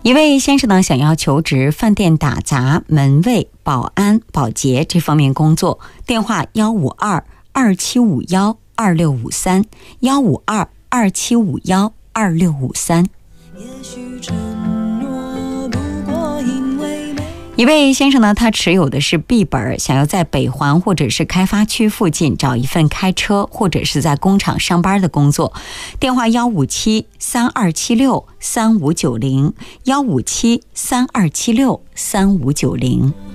一位先生呢，想要求职饭店打杂、门卫、保安、保洁这方面工作，电话152-2751-2653，152-2751-2653。一位先生呢，他持有的是 B 本，想要在北环或者是开发区附近找一份开车或者是在工厂上班的工作，电话157-3276-3590，157-3276-3590。